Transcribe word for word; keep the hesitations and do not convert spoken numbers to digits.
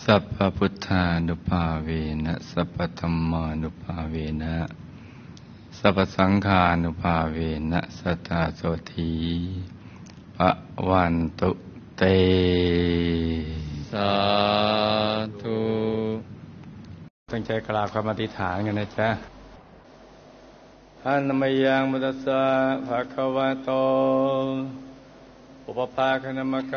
สัพพพุทธานุภาเวนะสัพพธัมมานุภาเวนะสัพพสังฆานุภาเวนะสัทธาโสธีภวันตุเตสาธุตั้งใจกราบคำอธิษฐานกันนะจ๊ะอะนะมะยังมุตัสสะภะคะวะโตอุปปาคนะมะ